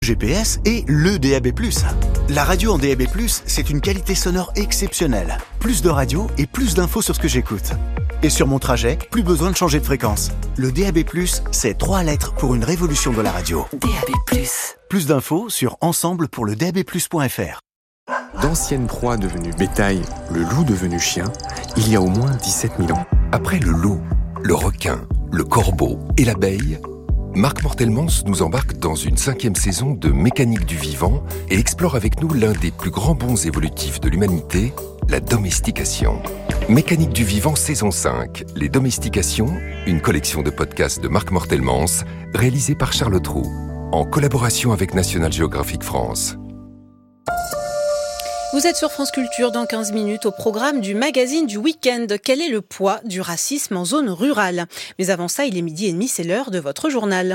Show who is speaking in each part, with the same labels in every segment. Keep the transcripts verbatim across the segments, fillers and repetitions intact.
Speaker 1: G P S et le D A B plus. La radio en D A B plus, c'est une qualité sonore exceptionnelle. Plus de radio et plus d'infos sur ce que j'écoute. Et sur mon trajet, plus besoin de changer de fréquence. Le D A B plus, c'est trois lettres pour une révolution de la radio.
Speaker 2: D A B plus.
Speaker 1: Plus d'infos sur ensemble pour le D A B plus point F R.
Speaker 3: D'anciennes proies devenues bétail, le loup devenu chien, il y a au moins dix-sept mille ans.
Speaker 4: Après le loup, le requin, le corbeau et l'abeille, Marc Mortelmans nous embarque dans une cinquième saison de Mécanique du vivant et explore avec nous l'un des plus grands bonds évolutifs de l'humanité, la domestication. Mécanique du vivant saison cinq, Les domestications, une collection de podcasts de Marc Mortelmans, réalisée par Charlotte Roux, en collaboration avec National Geographic France.
Speaker 5: Vous êtes sur France Culture dans quinze minutes au programme du magazine du week-end. Quel est le poids du racisme en zone rurale ? Mais avant ça, il est midi et demi, c'est l'heure de votre journal.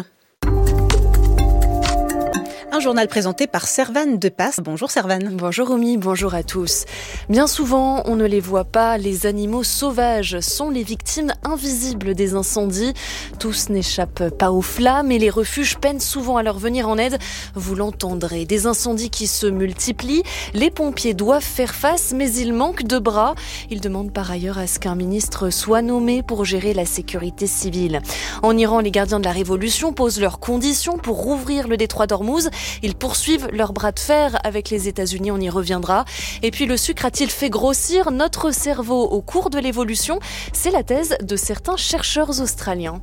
Speaker 5: Un journal présenté par Servane Depasse. Bonjour Servane.
Speaker 6: Bonjour Romy, bonjour à tous. Bien souvent, on ne les voit pas, les animaux sauvages sont les victimes invisibles des incendies. Tous n'échappent pas aux flammes et les refuges peinent souvent à leur venir en aide. Vous l'entendrez, des incendies qui se multiplient. Les pompiers doivent faire face, mais ils manquent de bras. Ils demandent par ailleurs à ce qu'un ministre soit nommé pour gérer la sécurité civile. En Iran, les gardiens de la Révolution posent leurs conditions pour rouvrir le détroit d'Ormuz. Ils poursuivent leur bras de fer avec les États-Unis, on y reviendra. Et puis le sucre a-t-il fait grossir notre cerveau au cours de l'évolution ? C'est la thèse de certains chercheurs australiens.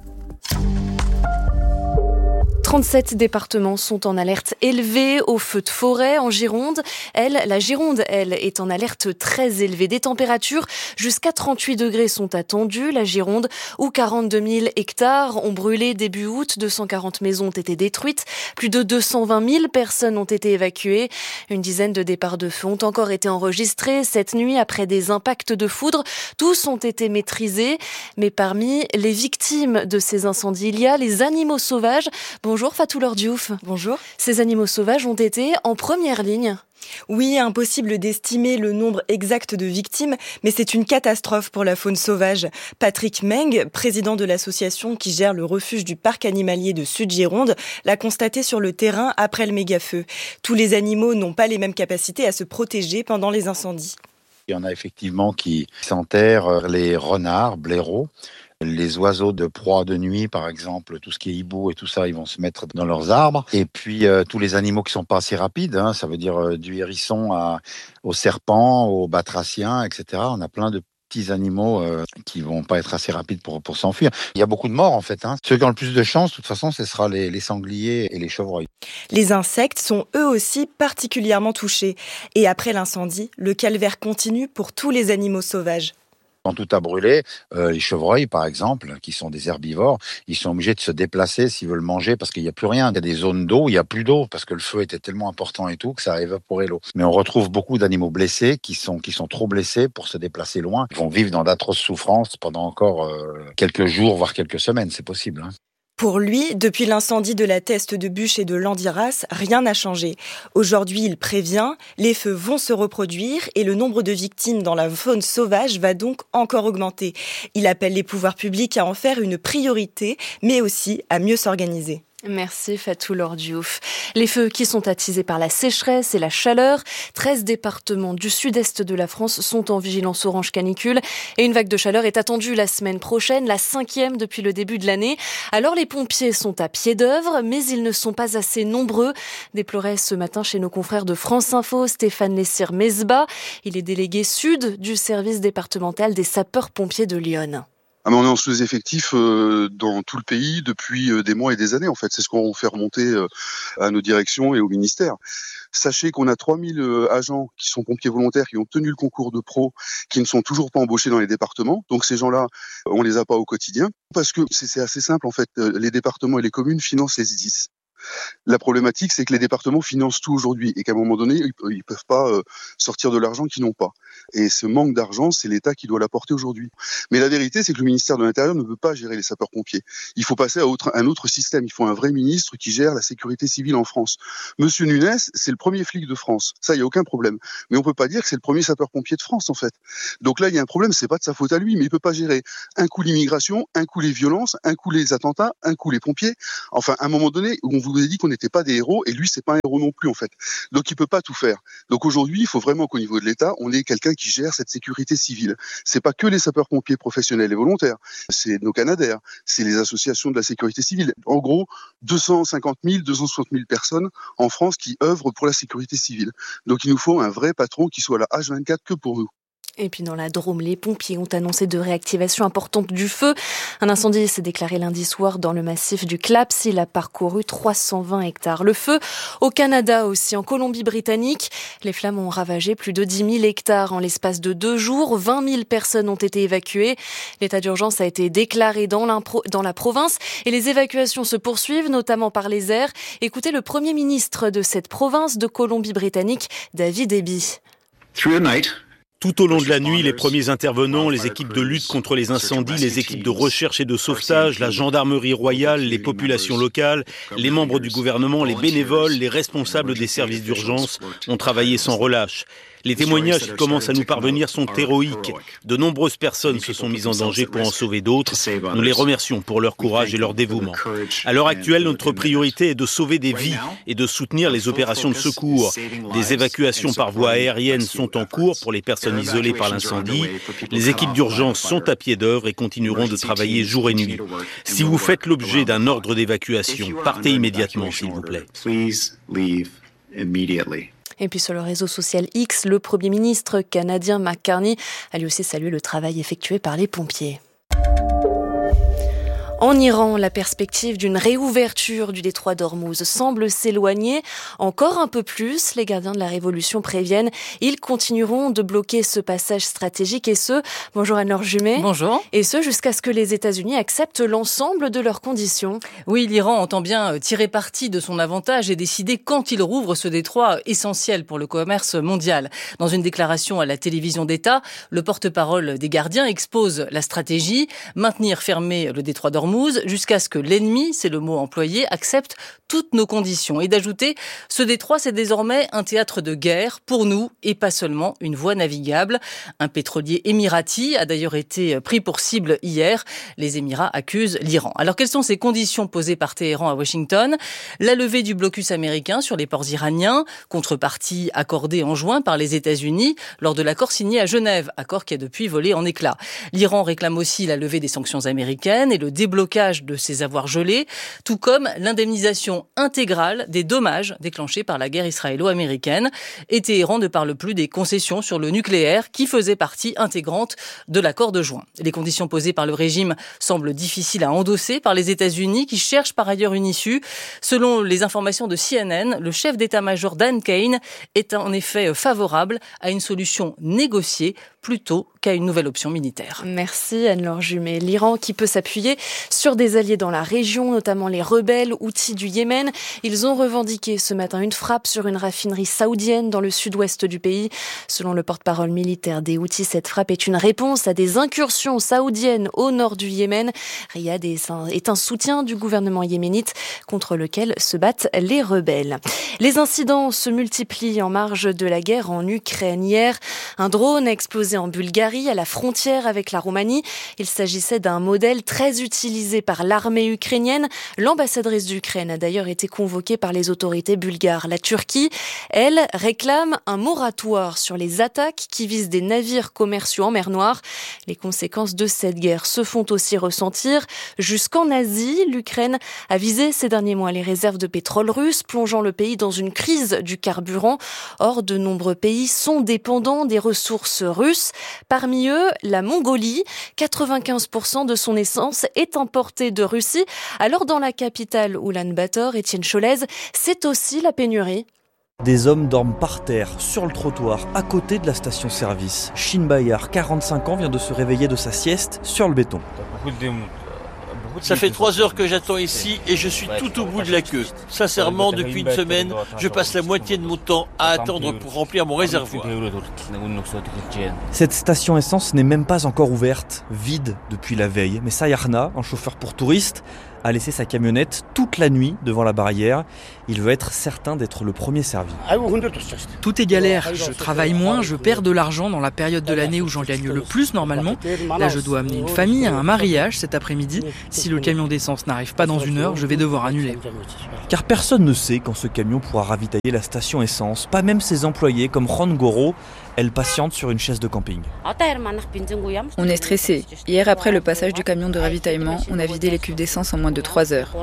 Speaker 6: trente-sept départements sont en alerte élevée au feu de forêt en Gironde. Elle, la Gironde, elle, est en alerte très élevée. Des températures jusqu'à trente-huit degrés sont attendues. La Gironde, où quarante-deux mille hectares ont brûlé début août, deux cent quarante maisons ont été détruites. Plus de deux cent vingt mille personnes ont été évacuées. Une dizaine de départs de feu ont encore été enregistrés cette nuit après des impacts de foudre. Tous ont été maîtrisés. Mais parmi les victimes de ces incendies, il y a les animaux sauvages. Bonjour. Bonjour Fatou Lor Diouf.
Speaker 7: Bonjour.
Speaker 6: Ces animaux sauvages ont été en première ligne.
Speaker 7: Oui, impossible d'estimer le nombre exact de victimes, mais c'est une catastrophe pour la faune sauvage. Patrick Meng, président de l'association qui gère le refuge du parc animalier de Sud-Gironde, l'a constaté sur le terrain après le méga-feu. Tous les animaux n'ont pas les mêmes capacités à se protéger pendant les incendies.
Speaker 8: Il y en a effectivement qui s'enterrent, les renards, blaireaux. Les oiseaux de proie de nuit, par exemple, tout ce qui est hibou et tout ça, ils vont se mettre dans leurs arbres. Et puis, euh, tous les animaux qui sont pas assez rapides, hein, ça veut dire euh, du hérisson à, aux serpents, aux batraciens, et cetera. On a plein de petits animaux euh, qui vont pas être assez rapides pour, pour s'enfuir. Il y a beaucoup de morts, en fait. Hein. Ceux qui ont le plus de chance, de toute façon, ce sera les, les sangliers et les chevreuils.
Speaker 7: Les insectes sont eux aussi particulièrement touchés. Et après l'incendie, le calvaire continue pour tous les animaux sauvages.
Speaker 8: Quand tout a brûlé, euh, les chevreuils, par exemple, qui sont des herbivores, ils sont obligés de se déplacer s'ils veulent manger parce qu'il n'y a plus rien. Il y a des zones d'eau, il n'y a plus d'eau parce que le feu était tellement important et tout que ça a évaporé l'eau. Mais on retrouve beaucoup d'animaux blessés qui sont, qui sont trop blessés pour se déplacer loin. Ils vont vivre dans d'atroces souffrances pendant encore euh, quelques jours, voire quelques semaines, c'est possible. Hein.
Speaker 7: Pour lui, depuis l'incendie de la Teste de Bûche et de Landiras, rien n'a changé. Aujourd'hui, il prévient, les feux vont se reproduire et le nombre de victimes dans la faune sauvage va donc encore augmenter. Il appelle les pouvoirs publics à en faire une priorité, mais aussi à mieux s'organiser.
Speaker 6: Merci Fatou Lor Diouf. Les feux qui sont attisés par la sécheresse et la chaleur. treize départements du sud-est de la France sont en vigilance orange canicule et une vague de chaleur est attendue la semaine prochaine, la cinquième depuis le début de l'année. Alors les pompiers sont à pied d'œuvre, mais ils ne sont pas assez nombreux. Déplorait ce matin chez nos confrères de France Info Stéphane Lessir-Mesbah. Il est délégué sud du service départemental des sapeurs-pompiers de Lyon.
Speaker 9: Ah mais on est en sous-effectif euh, dans tout le pays depuis euh, des mois et des années en fait. C'est ce qu'on fait remonter euh, à nos directions et au ministère. Sachez qu'on a trois mille euh, agents qui sont pompiers volontaires, qui ont tenu le concours de pro, qui ne sont toujours pas embauchés dans les départements. Donc ces gens-là, on les a pas au quotidien. Parce que c'est, c'est assez simple en fait. Les départements et les communes financent les I D I S. La problématique, c'est que les départements financent tout aujourd'hui et qu'à un moment donné, ils ne peuvent pas euh, sortir de l'argent qu'ils n'ont pas. Et ce manque d'argent, c'est l'État qui doit l'apporter aujourd'hui. Mais la vérité, c'est que le ministère de l'Intérieur ne peut pas gérer les sapeurs-pompiers. Il faut passer à autre, un autre système. Il faut un vrai ministre qui gère la sécurité civile en France. Monsieur Nunes, c'est le premier flic de France. Ça, il n'y a aucun problème. Mais on ne peut pas dire que c'est le premier sapeur-pompier de France, en fait. Donc là, il y a un problème. C'est pas de sa faute à lui, mais il ne peut pas gérer un coup l'immigration, un coup les violences, un coup les attentats, un coup les pompiers. Enfin, à un moment donné, on vous vous ai dit qu'on n'était pas des héros, et lui, c'est pas un héros non plus, en fait. Donc, il peut pas tout faire. Donc, aujourd'hui, il faut vraiment qu'au niveau de l'État, on ait quelqu'un qui gère cette sécurité civile. C'est pas que les sapeurs-pompiers professionnels et volontaires, c'est nos Canadaires, c'est les associations de la sécurité civile. En gros, deux cent cinquante mille, deux cent soixante mille personnes en France qui œuvrent pour la sécurité civile. Donc, il nous faut un vrai patron qui soit là H vingt-quatre que pour nous.
Speaker 6: Et puis dans la Drôme, les pompiers ont annoncé de réactivation importante du feu. Un incendie s'est déclaré lundi soir dans le massif du Claps. Il a parcouru trois cent vingt hectares. Le feu au Canada aussi, en Colombie-Britannique. Les flammes ont ravagé plus de dix mille hectares en l'espace de deux jours. vingt mille personnes ont été évacuées. L'état d'urgence a été déclaré dans, dans la province et les évacuations se poursuivent, notamment par les airs. Écoutez le premier ministre de cette province de Colombie-Britannique, David Eby.
Speaker 2: Through the night, Tout au long de la nuit, les premiers intervenants, les équipes de lutte contre les incendies, les équipes de recherche et de sauvetage, la gendarmerie royale, les populations locales, les membres du gouvernement, les bénévoles, les responsables des services d'urgence ont travaillé sans relâche. Les témoignages qui commencent à nous parvenir sont héroïques. De nombreuses personnes se sont mises en danger pour en sauver d'autres. Nous les remercions pour leur courage et leur dévouement. À l'heure actuelle, notre priorité est de sauver des vies et de soutenir les opérations de secours. Des évacuations par voie aérienne sont en cours pour les personnes isolées par l'incendie. Les équipes d'urgence sont à pied d'œuvre et continueront de travailler jour et nuit. Si vous faites l'objet d'un ordre d'évacuation, partez immédiatement, s'il vous plaît.
Speaker 6: Et puis sur le réseau social X, le Premier ministre canadien Mark Carney a lui aussi salué le travail effectué par les pompiers. En Iran, la perspective d'une réouverture du détroit d'Ormuz semble s'éloigner encore un peu plus. Les gardiens de la révolution préviennent, ils continueront de bloquer ce passage stratégique et ce, bonjour Anne-Laure Jumet.
Speaker 10: Bonjour.
Speaker 6: Et ce, jusqu'à ce que les États-Unis acceptent l'ensemble de leurs conditions.
Speaker 10: Oui, l'Iran entend bien tirer parti de son avantage et décider quand il rouvre ce détroit essentiel pour le commerce mondial. Dans une déclaration à la télévision d'État, le porte-parole des gardiens expose la stratégie, maintenir fermé le détroit d'Ormuz jusqu'à ce que l'ennemi, c'est le mot employé, accepte toutes nos conditions. Et d'ajouter, ce détroit, c'est désormais un théâtre de guerre pour nous et pas seulement une voie navigable. Un pétrolier émirati a d'ailleurs été pris pour cible hier. Les Émirats accusent l'Iran. Alors, quelles sont ces conditions posées par Téhéran à Washington ? La levée du blocus américain sur les ports iraniens, contrepartie accordée en juin par les États-Unis lors de l'accord signé à Genève, accord qui a depuis volé en éclats. L'Iran réclame aussi la levée des sanctions américaines et le déblocage de ses avoirs gelés, tout comme l'indemnisation intégrale des dommages déclenchés par la guerre israélo-américaine. Et Téhéran ne parle plus des concessions sur le nucléaire qui faisaient partie intégrante de l'accord de juin. Les conditions posées par le régime semblent difficiles à endosser par les États-Unis qui cherchent par ailleurs une issue. Selon les informations de C N N, le chef d'état-major Dan Kane est en effet favorable à une solution négociée plutôt qu'à une nouvelle option militaire.
Speaker 6: Merci Anne-Laure Jumet. L'Iran qui peut s'appuyer sur des alliés dans la région, notamment les rebelles houthis du Yémen. Ils ont revendiqué ce matin une frappe sur une raffinerie saoudienne dans le sud-ouest du pays. Selon le porte-parole militaire des Houthis, cette frappe est une réponse à des incursions saoudiennes au nord du Yémen. Riyad est un soutien du gouvernement yéménite contre lequel se battent les rebelles. Les incidents se multiplient en marge de la guerre en Ukraine. Hier, un drone a explosé en Bulgarie, à la frontière avec la Roumanie. Il s'agissait d'un modèle très utilisé par l'armée ukrainienne. L'ambassadrice d'Ukraine a d'ailleurs été convoquée par les autorités bulgares. La Turquie, elle, réclame un moratoire sur les attaques qui visent des navires commerciaux en mer Noire. Les conséquences de cette guerre se font aussi ressentir. Jusqu'en Asie, l'Ukraine a visé ces derniers mois les réserves de pétrole russe, plongeant le pays dans une crise du carburant. Or, de nombreux pays sont dépendants des ressources russes. Parmi eux, la Mongolie. quatre-vingt-quinze pour cent de son essence est importée de Russie. Alors, dans la capitale Oulan-Bator, Étienne Cholez, c'est aussi la pénurie.
Speaker 11: Des hommes dorment par terre, sur le trottoir, à côté de la station-service. Shin Bayar, quarante-cinq ans, vient de se réveiller de sa sieste sur le béton.
Speaker 12: Ça fait trois heures que j'attends ici et je suis tout au bout de la queue. Sincèrement, depuis une semaine, je passe la moitié de mon temps à attendre pour remplir mon réservoir.
Speaker 11: Cette station essence n'est même pas encore ouverte, vide depuis la veille. Mais Sayarna, un chauffeur pour touristes, a laissé sa camionnette toute la nuit devant la barrière. Il veut être certain d'être le premier servi.
Speaker 13: Tout est galère. Je travaille moins, je perds de l'argent dans la période de l'année où j'en gagne le plus normalement. Là, je dois amener une famille à un mariage cet après-midi. Si le camion d'essence n'arrive pas dans une heure, je vais devoir annuler.
Speaker 11: Car personne ne sait quand ce camion pourra ravitailler la station essence, pas même ses employés comme Ron Goro. Elle patiente sur une chaise de camping.
Speaker 14: On est stressé. Hier, après le passage du camion de ravitaillement, on a vidé les cuves d'essence en moins de trois heures.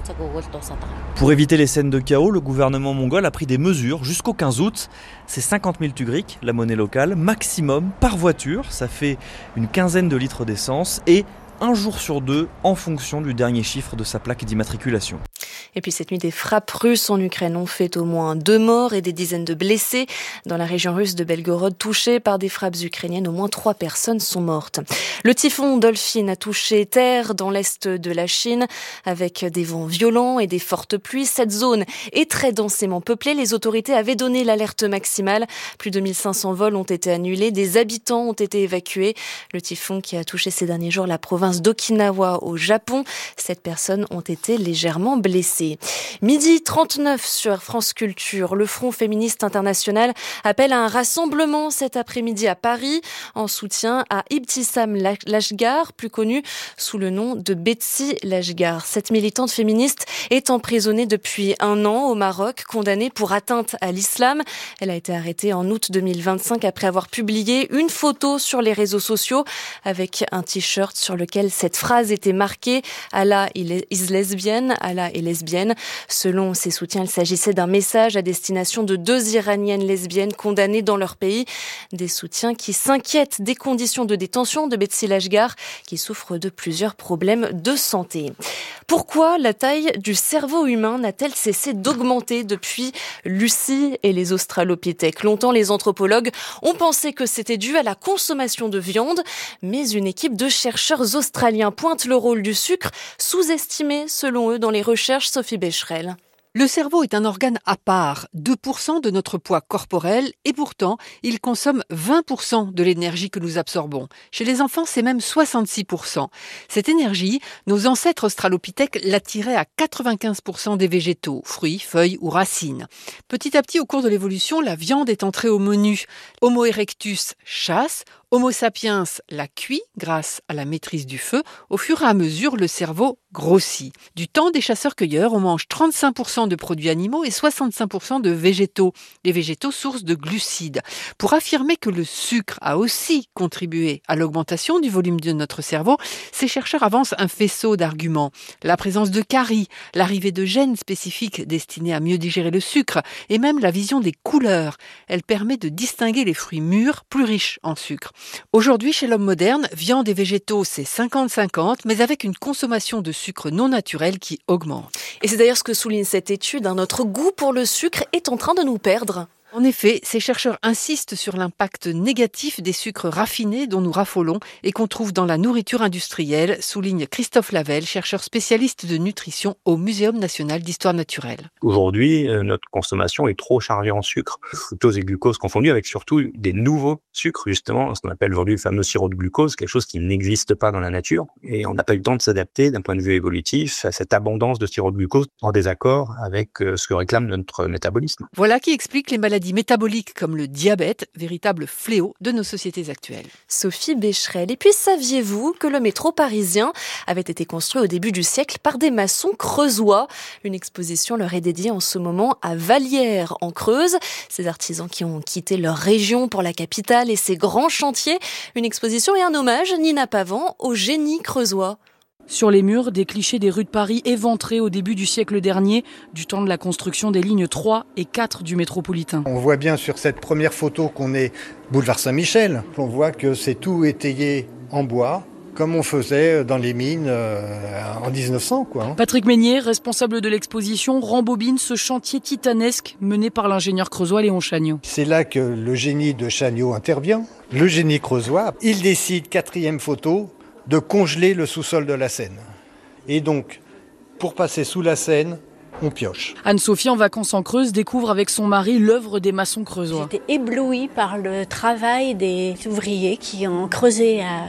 Speaker 11: Pour éviter les scènes de chaos, le gouvernement mongol a pris des mesures jusqu'au quinze août. C'est cinquante mille tugriks, la monnaie locale, maximum par voiture. Ça fait une quinzaine de litres d'essence et un jour sur deux en fonction du dernier chiffre de sa plaque d'immatriculation.
Speaker 6: Et puis cette nuit, des frappes russes en Ukraine ont fait au moins deux morts et des dizaines de blessés. Dans la région russe de Belgorod, touchée par des frappes ukrainiennes, au moins trois personnes sont mortes. Le typhon Dolphin a touché terre dans l'est de la Chine avec des vents violents et des fortes pluies. Cette zone est très densément peuplée. Les autorités avaient donné l'alerte maximale. Plus de mille cinq cents vols ont été annulés. Des habitants ont été évacués. Le typhon qui a touché ces derniers jours la province d'Okinawa au Japon. Sept personnes ont été légèrement blessées. Midi trente-neuf sur France Culture, le Front féministe international appelle à un rassemblement cet après-midi à Paris en soutien à Ibtissam Lashgar, plus connue sous le nom de Betsy Lashgar. Cette militante féministe est emprisonnée depuis un an au Maroc, condamnée pour atteinte à l'islam. Elle a été arrêtée en août deux mille vingt-cinq après avoir publié une photo sur les réseaux sociaux avec un t-shirt sur lequel cette phrase était marquée « Allah is lesbienne, Allah est lesbienne ». Selon ses soutiens, il s'agissait d'un message à destination de deux Iraniennes lesbiennes condamnées dans leur pays. Des soutiens qui s'inquiètent des conditions de détention de Betsy Lashgar, qui souffre de plusieurs problèmes de santé. Pourquoi la taille du cerveau humain n'a-t-elle cessé d'augmenter depuis Lucie et les australopithèques ? Longtemps, les anthropologues ont pensé que c'était dû à la consommation de viande, mais une équipe de chercheurs australiens pointe le rôle du sucre, sous-estimé selon eux dans les recherches. Sophie Becherel.
Speaker 15: Le cerveau est un organe à part, deux pour cent de notre poids corporel, et pourtant, il consomme vingt pour cent de l'énergie que nous absorbons. Chez les enfants, c'est même soixante-six pour cent. Cette énergie, nos ancêtres australopithèques l'attiraient à quatre-vingt-quinze pour cent des végétaux, fruits, feuilles ou racines. Petit à petit, au cours de l'évolution, la viande est entrée au menu. Homo erectus chasse, Homo sapiens la cuit grâce à la maîtrise du feu. Au fur et à mesure, le cerveau grossit. Du temps des chasseurs-cueilleurs, on mange trente-cinq pour cent de produits animaux et soixante-cinq pour cent de végétaux. Les végétaux, source de glucides. Pour affirmer que le sucre a aussi contribué à l'augmentation du volume de notre cerveau, ces chercheurs avancent un faisceau d'arguments. La présence de caries, l'arrivée de gènes spécifiques destinés à mieux digérer le sucre et même la vision des couleurs. Elle permet de distinguer les fruits mûrs plus riches en sucre. Aujourd'hui, chez l'homme moderne, viande et végétaux, c'est cinquante cinquante, mais avec une consommation de sucre non naturel qui augmente.
Speaker 6: Et c'est d'ailleurs ce que souligne cette étude, hein, notre goût pour le sucre est en train de nous perdre.
Speaker 15: En effet, ces chercheurs insistent sur l'impact négatif des sucres raffinés dont nous raffolons et qu'on trouve dans la nourriture industrielle, souligne Christophe Lavelle, chercheur spécialiste de nutrition au Muséum national d'histoire naturelle.
Speaker 16: Aujourd'hui, notre consommation est trop chargée en sucre, fructose et glucose confondus, avec surtout des nouveaux sucres, justement, ce qu'on appelle aujourd'hui le fameux sirop de glucose, quelque chose qui n'existe pas dans la nature. Et on n'a pas eu le temps de s'adapter d'un point de vue évolutif à cette abondance de sirop de glucose en désaccord avec ce que réclame notre métabolisme.
Speaker 15: Voilà qui explique les maladies métaboliques comme le diabète, véritable fléau de nos sociétés actuelles.
Speaker 6: Sophie Becherel. Et puis, saviez-vous que le métro parisien avait été construit au début du siècle par des maçons creusois ? Une exposition leur est dédiée en ce moment à Vallières, en Creuse. Ces artisans qui ont quitté leur région pour la capitale et ses grands chantiers. Une exposition et un hommage, Nina Pavant, au génie creusois.
Speaker 13: Sur les murs, des clichés des rues de Paris éventrés au début du siècle dernier, du temps de la construction des lignes trois et quatre du métropolitain.
Speaker 17: On voit bien sur cette première photo qu'on est boulevard Saint-Michel. On voit que c'est tout étayé en bois, comme on faisait dans les mines euh, en dix-neuf cents, quoi.
Speaker 13: Patrick Meignier, responsable de l'exposition, rembobine ce chantier titanesque mené par l'ingénieur creusois Léon Chagnot.
Speaker 17: C'est là que le génie de Chagnot intervient. Le génie creusois, il décide, quatrième photo, de congeler le sous-sol de la Seine. Et donc, pour passer sous la Seine, on pioche.
Speaker 13: Anne-Sophie, en vacances en Creuse, découvre avec son mari l'œuvre des maçons creusois.
Speaker 18: J'étais éblouie par le travail des ouvriers qui ont creusé à,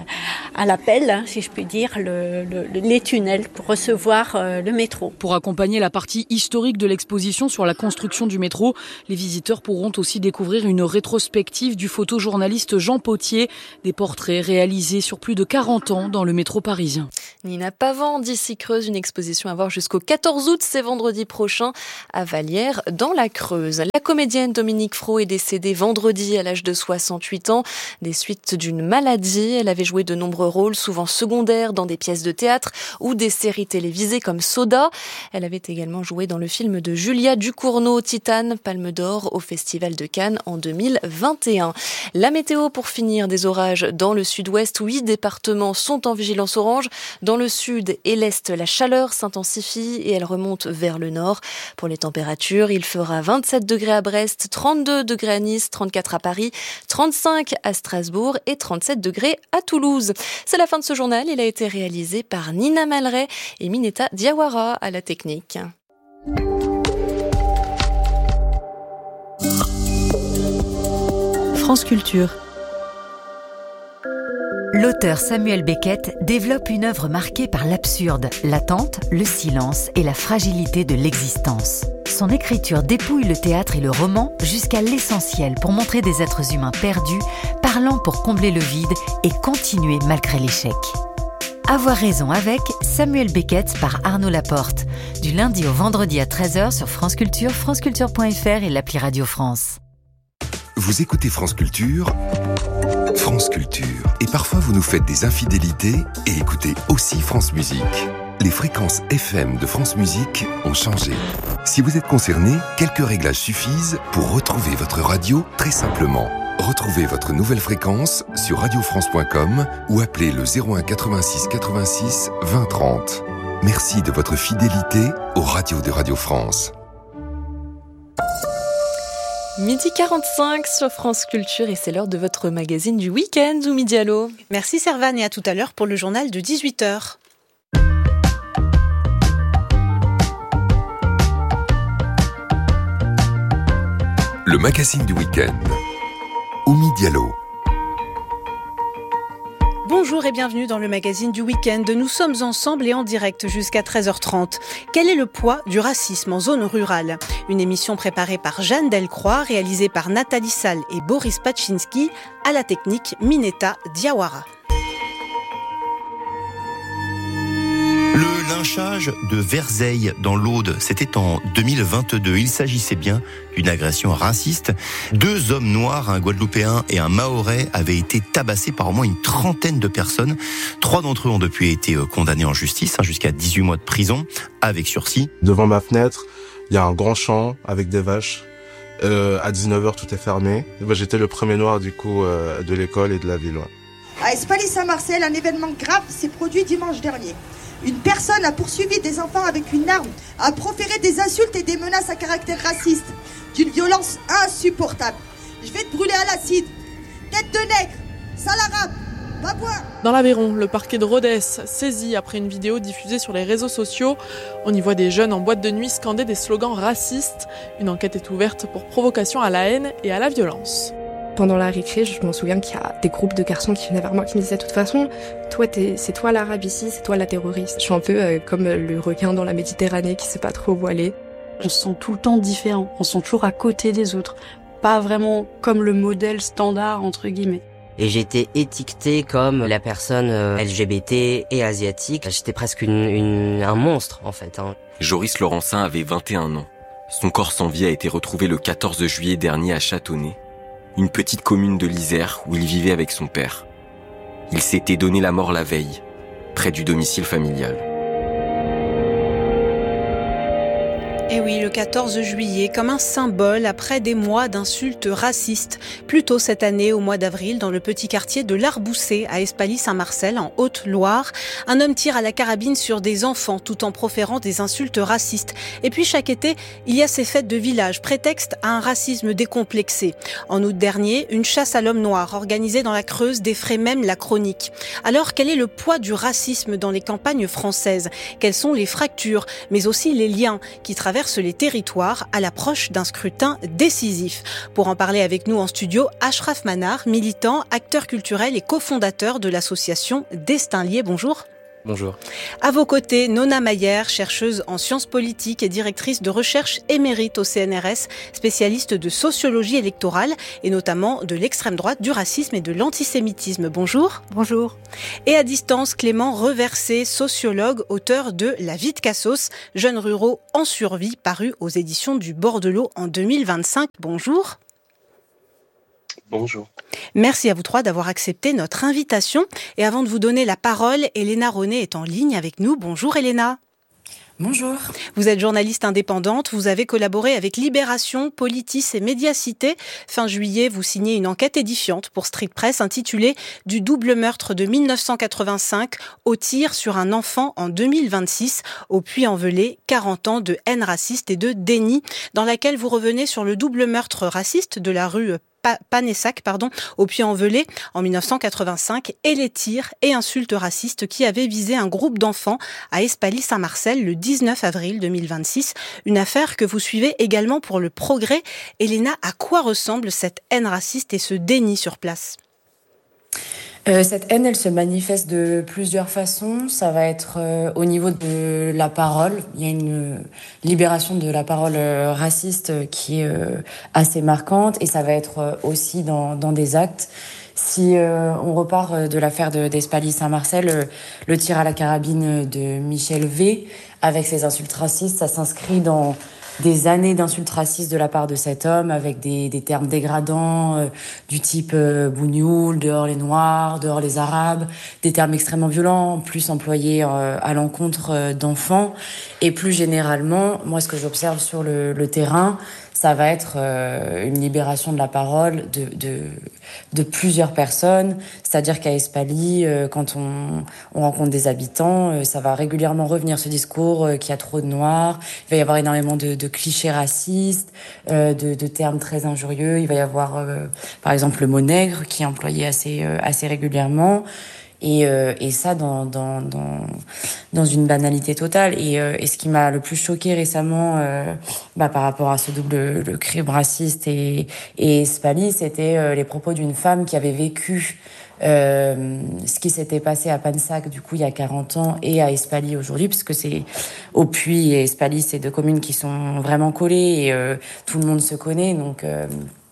Speaker 18: à l'appel, si je puis dire, le, le, les tunnels pour recevoir euh, le métro.
Speaker 13: Pour accompagner la partie historique de l'exposition sur la construction du métro, les visiteurs pourront aussi découvrir une rétrospective du photojournaliste Jean Potier, des portraits réalisés sur plus de quarante ans dans le métro parisien.
Speaker 6: Nina Pavant d'ici Creuse, une exposition à voir jusqu'au quatorze août, c'est vendredi prochain à Vallières dans la Creuse. La comédienne Dominique Fro est décédée vendredi à l'âge de soixante-huit ans des suites d'une maladie. Elle avait joué de nombreux rôles, souvent secondaires, dans des pièces de théâtre ou des séries télévisées comme Soda. Elle avait également joué dans le film de Julia Ducournau, Titane, Palme d'Or au Festival de Cannes en deux mille vingt et un. La météo pour finir, des orages dans le sud-ouest. Huit départements sont en vigilance orange. Dans le sud et l'est, la chaleur s'intensifie et elle remonte vers le nord. Pour les températures, il fera vingt-sept degrés à Brest, trente-deux degrés à Nice, trente-quatre à Paris, trente-cinq à Strasbourg et trente-sept degrés à Toulouse. C'est la fin de ce journal. Il a été réalisé par Nina Malray et Mineta Diawara à la technique.
Speaker 19: France Culture. L'auteur Samuel Beckett développe une œuvre marquée par l'absurde, l'attente, le silence et la fragilité de l'existence. Son écriture dépouille le théâtre et le roman jusqu'à l'essentiel pour montrer des êtres humains perdus, parlant pour combler le vide et continuer malgré l'échec. Avoir raison avec Samuel Beckett par Arnaud Laporte. Du lundi au vendredi à treize heures sur France Culture, franceculture point f r et l'appli Radio France.
Speaker 4: Vous écoutez France Culture, France Culture. Et parfois vous nous faites des infidélités et écoutez aussi France Musique. Les fréquences F M de France Musique ont changé. Si vous êtes concerné, quelques réglages suffisent pour retrouver votre radio très simplement. Retrouvez votre nouvelle fréquence sur radio france point com ou appelez le zéro un quatre-vingt-six quatre-vingt-six vingt trente. Merci de votre fidélité aux radios de Radio France.
Speaker 6: Midi quarante-cinq sur France Culture et c'est l'heure de votre magazine du week-end, Oumi Diallo.
Speaker 5: Merci Servane et à tout à l'heure pour le journal de dix-huit heures.
Speaker 4: Le magazine du week-end. Oumi Diallo.
Speaker 5: Bonjour et bienvenue dans le magazine du week-end. Nous sommes ensemble et en direct jusqu'à treize heures trente. Quel est le poids du racisme en zone rurale ? Une émission préparée par Jeanne Delcroix, réalisée par Nathalie Salle et Boris Pachinski, à la technique Mineta Diawara.
Speaker 20: Le lynchage de Verzeille dans l'Aude, c'était en deux mille vingt-deux. Il s'agissait bien d'une agression raciste. Deux hommes noirs, un Guadeloupéen et un Mahorais, avaient été tabassés par au moins une trentaine de personnes. Trois d'entre eux ont depuis été condamnés en justice, jusqu'à dix-huit mois de prison, avec sursis.
Speaker 21: Devant ma fenêtre, il y a un grand champ avec des vaches. Euh, à dix-neuf heures, tout est fermé. J'étais le premier noir du coup euh, de l'école et de la ville. Ouais.
Speaker 22: À Espaly-Saint-Marcel, un événement grave s'est produit dimanche dernier. Une personne a poursuivi des enfants avec une arme, a proféré des insultes et des menaces à caractère raciste, d'une violence insupportable. Je vais te brûler à l'acide. Tête de nègre, sale arabe, va boire.
Speaker 23: Dans l'Aveyron, le parquet de Rodez saisi après une vidéo diffusée sur les réseaux sociaux. On y voit des jeunes en boîte de nuit scander des slogans racistes. Une enquête est ouverte pour provocation à la haine et à la violence.
Speaker 24: Pendant la récré, je m'en souviens qu'il y a des groupes de garçons qui venaient vers moi qui me disaient de toute façon, toi t'es, c'est toi l'arabe ici, c'est toi la terroriste. Je suis un peu euh, comme le requin dans la Méditerranée qui sait pas trop où aller.
Speaker 25: On se sent tout le temps différent, on se sent toujours à côté des autres, pas vraiment comme le modèle standard entre guillemets.
Speaker 26: Et j'étais étiquetée comme la personne L G B T et asiatique. J'étais presque une, une, un monstre en fait. Hein.
Speaker 27: Joris Laurencin avait vingt et un ans. Son corps sans vie a été retrouvé le quatorze juillet dernier à Châteauneuf, une petite commune de l'Isère où il vivait avec son père. Il s'était donné la mort la veille, près du domicile familial.
Speaker 5: Et oui, le quatorze juillet, comme un symbole après des mois d'insultes racistes. Plus tôt cette année, au mois d'avril, dans le petit quartier de l'Arboussé, à Espaly-Saint-Marcel, en Haute-Loire, un homme tire à la carabine sur des enfants tout en proférant des insultes racistes. Et puis chaque été, il y a ces fêtes de village, prétexte à un racisme décomplexé. En août dernier, une chasse à l'homme noir organisée dans la Creuse défraie même la chronique. Alors, quel est le poids du racisme dans les campagnes françaises ? Quelles sont les fractures, mais aussi les liens qui traversent traverse les territoires à l'approche d'un scrutin décisif. Pour en parler avec nous en studio, Ashraf Manar, militant, acteur culturel et cofondateur de l'association Destin Lié. Bonjour.
Speaker 1: Bonjour.
Speaker 5: À vos côtés, Nona Mayer, chercheuse en sciences politiques et directrice de recherche émérite au C N R S, spécialiste de sociologie électorale et notamment de l'extrême droite, du racisme et de l'antisémitisme. Bonjour.
Speaker 2: Bonjour.
Speaker 5: Et à distance, Clément Reversé, sociologue, auteur de La vie de Cassos, jeunes ruraux en survie, paru aux éditions du Bordelot en deux mille vingt-cinq. Bonjour.
Speaker 1: Bonjour.
Speaker 5: Merci à vous trois d'avoir accepté notre invitation. Et avant de vous donner la parole, Elena Ronet est en ligne avec nous. Bonjour Elena.
Speaker 3: Bonjour.
Speaker 5: Vous êtes journaliste indépendante, vous avez collaboré avec Libération, Politis et Mediacité. Fin juillet, vous signez une enquête édifiante pour Street Press intitulée « Du double meurtre de mille neuf cent quatre-vingt-cinq au tir sur un enfant en deux mille vingt-six, au Puy-en-Velay, quarante ans de haine raciste et de déni », dans laquelle vous revenez sur le double meurtre raciste de la rue Panessac, pardon, au Puy-en-Velay en mille neuf cent quatre-vingt-cinq et les tirs et insultes racistes qui avaient visé un groupe d'enfants à Espaly-Saint-Marcel le dix-neuf avril deux mille vingt-six. Une affaire que vous suivez également pour Le Progrès. Elena, à quoi ressemble cette haine raciste et ce déni sur place ?
Speaker 3: Euh, cette haine, elle se manifeste de plusieurs façons. Ça va être euh, au niveau de la parole. Il y a une euh, libération de la parole euh, raciste qui est euh, assez marquante, et ça va être euh, aussi dans, dans des actes. Si euh, on repart de l'affaire de, d'Espaly-Saint-Marcel, euh, le tir à la carabine de Michel V, avec ses insultes racistes, ça s'inscrit dans des années d'insultes racistes de la part de cet homme, avec des, des termes dégradants euh, du type euh, bougnoul, dehors les noirs, dehors les arabes, des termes extrêmement violents, plus employés euh, à l'encontre euh, d'enfants. Et plus généralement, moi ce que j'observe sur le, le terrain, ça va être euh, une libération de la parole de, de, de plusieurs personnes. C'est-à-dire qu'à Espaly, euh, quand on, on rencontre des habitants, euh, ça va régulièrement revenir ce discours euh, qu'il y a trop de noirs. Il va y avoir énormément de, de clichés racistes, euh, de, de termes très injurieux. Il va y avoir, euh, par exemple, le mot nègre qui est employé assez, euh, assez régulièrement. Et, euh, et ça dans, dans, dans, dans une banalité totale. Et, euh, et ce qui m'a le plus choqué récemment euh, bah, par rapport à ce double le crime raciste et, et Espaly, c'était euh, les propos d'une femme qui avait vécu euh, ce qui s'était passé à Panessac, du coup, il y a quarante ans, et à Espaly aujourd'hui, parce que c'est au Puy et Espaly, c'est deux communes qui sont vraiment collées et euh, tout le monde se connaît, donc... Euh,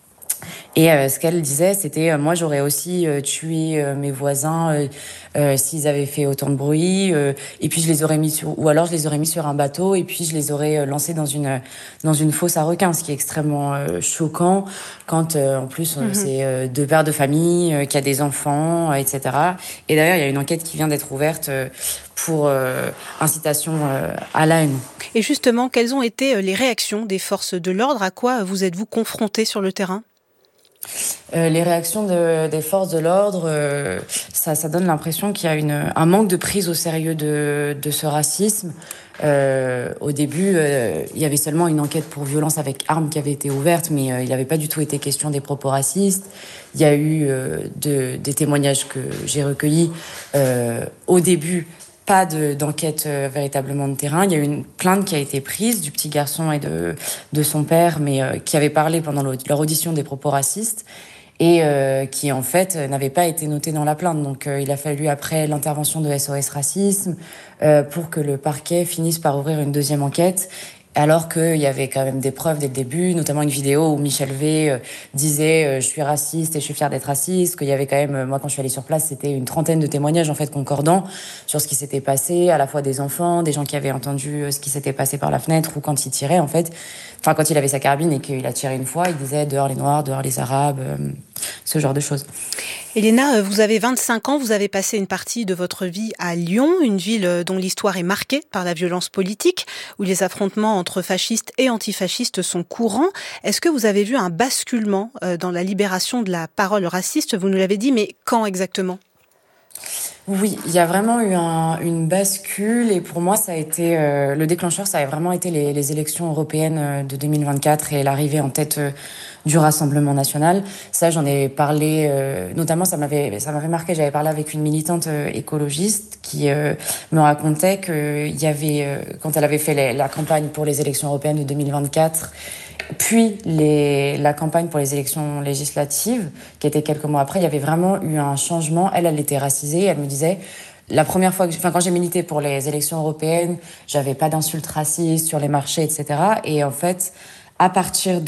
Speaker 3: Et euh, ce qu'elle disait, c'était euh, moi j'aurais aussi euh, tué euh, mes voisins euh, euh, s'ils avaient fait autant de bruit, euh, et puis je les aurais mis sur, ou alors je les aurais mis sur un bateau et puis je les aurais euh, lancés dans une dans une fosse à requins, ce qui est extrêmement euh, choquant quand euh, en plus euh, mm-hmm. c'est euh, deux pères de famille, euh, qu'il y a des enfants, euh, et cetera. Et d'ailleurs il y a une enquête qui vient d'être ouverte euh, pour euh, incitation euh, à la haine.
Speaker 5: Et justement, quelles ont été les réactions des forces de l'ordre ? À quoi vous êtes-vous confrontés sur le terrain ?
Speaker 3: Euh, les réactions de, des forces de l'ordre, euh, ça, ça donne l'impression qu'il y a une, un manque de prise au sérieux de, de ce racisme. Euh, au début, euh, il y avait seulement une enquête pour violence avec armes qui avait été ouverte, mais euh, il n'avait pas du tout été question des propos racistes. Il y a eu euh, de, des témoignages que j'ai recueillis euh, au début. Pas de, d'enquête euh, véritablement de terrain. Il y a eu une plainte qui a été prise du petit garçon et de, de son père, mais euh, qui avait parlé pendant leur audition des propos racistes et euh, qui, en fait, n'avait pas été noté dans la plainte. Donc, euh, il a fallu, après l'intervention de S O S Racisme, euh, pour que le parquet finisse par ouvrir une deuxième enquête. Alors qu'il y avait quand même des preuves dès le début, notamment une vidéo où Michel V euh, disait euh, « je suis raciste et je suis fier d'être raciste », qu'il y avait quand même, euh, moi quand je suis allée sur place, c'était une trentaine de témoignages en fait concordants sur ce qui s'était passé, à la fois des enfants, des gens qui avaient entendu euh, ce qui s'était passé par la fenêtre ou quand il tirait en fait. Enfin, quand il avait sa carabine et qu'il a tiré une fois, il disait « dehors les Noirs, dehors les Arabes euh, », ce genre de choses.
Speaker 5: Elena, vous avez vingt-cinq ans, vous avez passé une partie de votre vie à Lyon, une ville dont l'histoire est marquée par la violence politique, où les affrontements entre fascistes et antifascistes sont courants. Est-ce que vous avez vu un basculement dans la libération de la parole raciste ? Vous nous l'avez dit, mais quand exactement ?
Speaker 3: Oui, il y a vraiment eu un, une bascule et pour moi, ça a été euh, le déclencheur, ça a vraiment été les, les élections européennes de deux mille vingt-quatre et l'arrivée en tête euh, du Rassemblement national. Ça, j'en ai parlé, euh, notamment, ça m'avait, ça m'avait marqué. J'avais parlé avec une militante euh, écologiste qui euh, me racontait que il y avait, euh, quand elle avait fait les, la campagne pour les élections européennes de deux mille vingt-quatre. Puis les, la campagne pour les élections législatives, qui était quelques mois après, il y avait vraiment eu un changement. Elle, elle était racisée. Elle me disait, la première fois que, enfin, quand j'ai milité pour les élections européennes, j'avais pas d'insultes racistes sur les marchés, et cetera. Et en fait, à partir